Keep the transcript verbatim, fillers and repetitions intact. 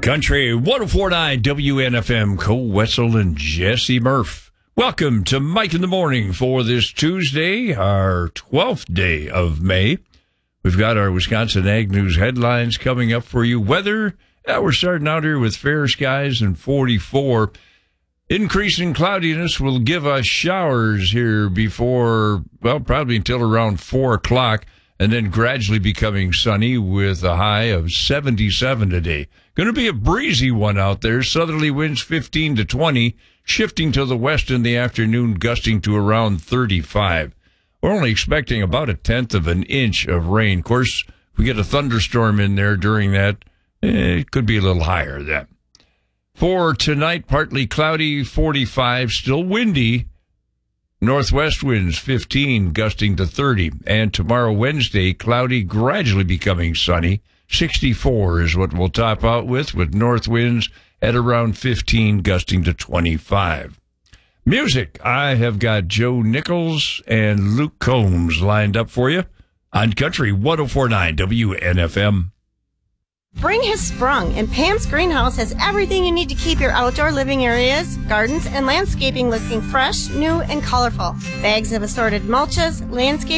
Country one oh four point nine W N F M, Cole Wetzel and Jesse Murph. Welcome to Mike in the Morning for this Tuesday, our twelfth day of May. We've got our Wisconsin Ag News headlines coming up for you. Weather, yeah, we're starting out here with fair skies and forty-four. Increasing cloudiness will give us showers here before, well, probably until around four o'clock, and then gradually becoming sunny with a high of seventy-seven today. Going to be a breezy one out there. Southerly winds fifteen to twenty, shifting to the west in the afternoon, gusting to around thirty-five. We're only expecting about a tenth of an inch of rain. Of course, if we get a thunderstorm in there during that, eh, it could be a little higher then. For tonight, partly cloudy, forty-five, still windy. Northwest winds fifteen, gusting to thirty. And tomorrow, Wednesday, cloudy, gradually becoming sunny. sixty-four is what we'll top out with, with north winds at around fifteen, gusting to twenty-five. Music, I have got Joe Nichols and Luke Combs lined up for you on Country one oh four point nine W N F M. Spring has sprung, and Pam's Greenhouse has everything you need to keep your outdoor living areas, gardens, and landscaping looking fresh, new, and colorful. Bags of assorted mulches, landscape